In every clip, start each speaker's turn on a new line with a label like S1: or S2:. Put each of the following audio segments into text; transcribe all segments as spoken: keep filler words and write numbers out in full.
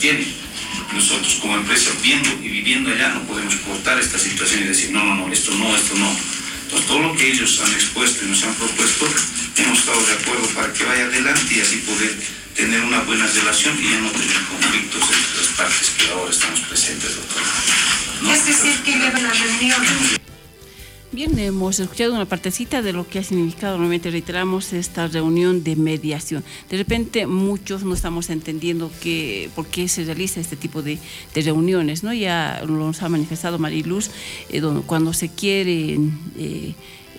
S1: tiene. Nosotros como empresa, viendo y viviendo allá, no podemos cortar esta situación y decir, no, no, no, esto no, esto no. Entonces, todo lo que ellos han expuesto y nos han propuesto, hemos estado de acuerdo para que vaya adelante y así poder tener una buena relación y ya no tener conflictos entre las partes que ahora estamos presentes, doctor. ¿No?
S2: Es decir, que lleva la reunión.
S3: Bien, hemos escuchado una partecita de lo que ha significado, nuevamente reiteramos, esta reunión de mediación. De repente muchos no estamos entendiendo que, por qué se realiza este tipo de, de reuniones, ¿no? Ya nos ha manifestado Mariluz, eh, donde, cuando se quiere eh, eh,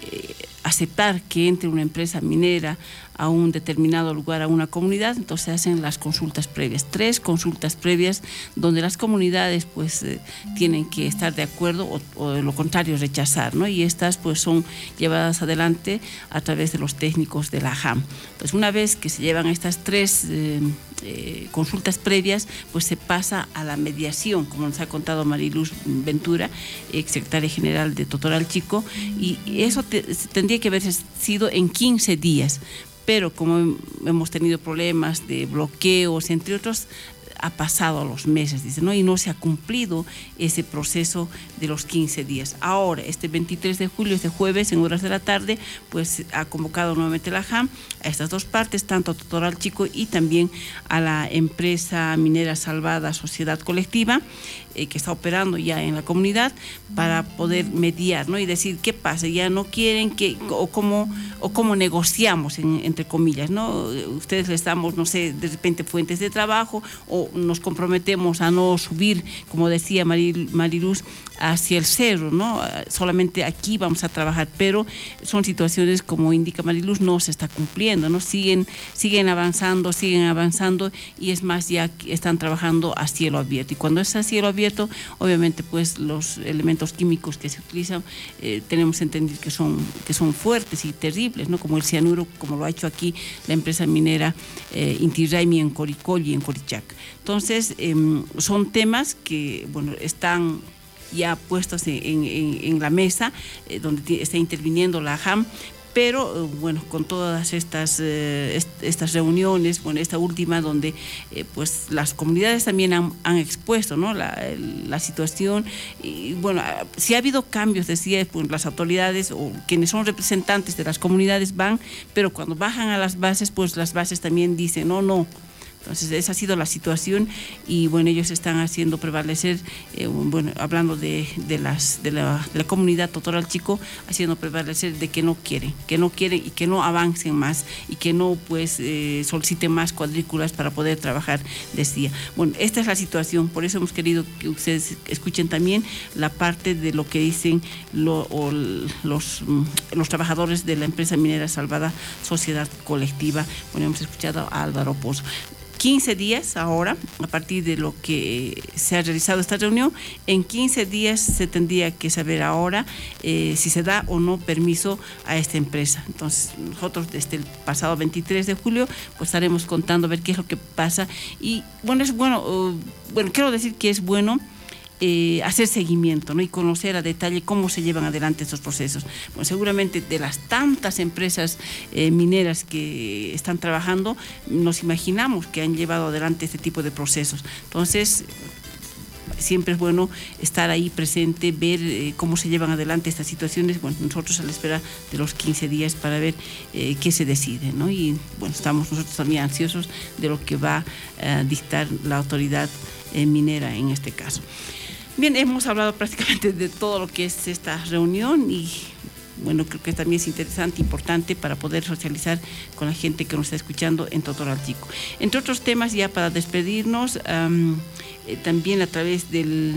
S3: aceptar que entre una empresa minera a un determinado lugar, a una comunidad, entonces se hacen las consultas previas, tres consultas previas donde las comunidades pues eh, tienen que estar de acuerdo o, o de lo contrario rechazar, ¿no? Y estas pues son llevadas adelante a través de los técnicos de la A J A M. Entonces una vez que se llevan estas tres eh, eh, consultas previas, pues se pasa a la mediación, como nos ha contado Mariluz Ventura, ex secretaria general de Totoral Chico, y eso te, tendría que haber sido en quince días. Pero como hemos tenido problemas de bloqueos, entre otros, ha pasado a los meses, dice, ¿no? Y no se ha cumplido ese proceso de los quince días. Ahora, este veintitrés de julio, este jueves, en horas de la tarde, pues ha convocado nuevamente la A J A M a estas dos partes, tanto a Totoral Chico y también a la empresa minera Salvada Sociedad Colectiva, eh, que está operando ya en la comunidad, para poder mediar, ¿no? Y decir qué pasa, ya no quieren, que, o cómo, o cómo negociamos, en, entre comillas, ¿no? Ustedes les damos, no sé, de repente fuentes de trabajo, o nos comprometemos a no subir, como decía Maril, Mariluz, hacia el cerro, ¿no? Solamente aquí vamos a trabajar, pero son situaciones, como indica Mariluz, no se está cumpliendo, ¿no? Siguen, siguen avanzando, siguen avanzando, y es más, ya están trabajando a cielo abierto. Y cuando es a cielo abierto, obviamente, pues los elementos químicos que se utilizan, eh, tenemos que entender que son, que son fuertes y terribles, ¿no? Como el cianuro, como lo ha hecho aquí la empresa minera eh, Inti Raymi en Coricol y en Corichac. Entonces, eh, son temas que, bueno, están ya puestos en, en, en la mesa, eh, donde está interviniendo la A J A M, pero eh, bueno, con todas estas, eh, est estas reuniones, bueno, esta última donde eh, pues las comunidades también han, han expuesto, ¿no? la, la situación, y bueno, si ha habido cambios, decía, pues las autoridades o quienes son representantes de las comunidades van, pero cuando bajan a las bases, pues las bases también dicen, no, no. Entonces, esa ha sido la situación, y bueno, ellos están haciendo prevalecer, eh, bueno, hablando de, de, las, de, la, de la comunidad Totoral Chico, haciendo prevalecer de que no quieren, que no quieren y que no avancen más, y que no pues eh, soliciten más cuadrículas para poder trabajar, decía. Bueno, esta es la situación, por eso hemos querido que ustedes escuchen también la parte de lo que dicen lo, o los, los trabajadores de la empresa minera Salvada Sociedad Colectiva. Bueno, hemos escuchado a Álvaro Pozo. quince días ahora, a partir de lo que se ha realizado esta reunión, en quince días se tendría que saber ahora eh, si se da o no permiso a esta empresa. Entonces, nosotros desde el pasado veintitrés de julio, pues estaremos contando a ver qué es lo que pasa. Y bueno, es bueno, uh, bueno, quiero decir que es bueno Eh, hacer seguimiento, ¿no? Y conocer a detalle cómo se llevan adelante estos procesos. Bueno, seguramente de las tantas empresas eh, mineras que están trabajando, nos imaginamos que han llevado adelante este tipo de procesos. Entonces, siempre es bueno estar ahí presente, ver eh, cómo se llevan adelante estas situaciones. Bueno, nosotros a la espera de los quince días para ver eh, qué se decide, ¿no? Y bueno, estamos nosotros también ansiosos de lo que va a eh, dictar la autoridad eh, minera en este caso. Bien, hemos hablado prácticamente de todo lo que es esta reunión, y bueno, creo que también es interesante, importante para poder socializar con la gente que nos está escuchando en Totoral Chico. Entre otros temas, ya para despedirnos, um, eh, también a través del,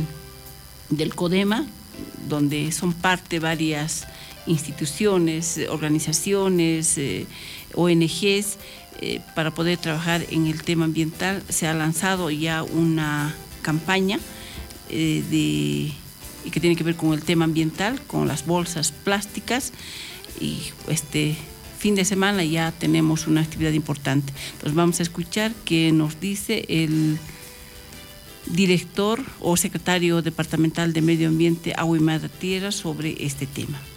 S3: del CODEMA, donde son parte varias instituciones, organizaciones, eh, O N Ges, eh, para poder trabajar en el tema ambiental, se ha lanzado ya una campaña Eh, de, y que tiene que ver con el tema ambiental, con las bolsas plásticas, y este fin de semana ya tenemos una actividad importante. Entonces vamos a escuchar qué nos dice el director o secretario departamental de Medio Ambiente, Agua y Madre Tierra sobre este tema.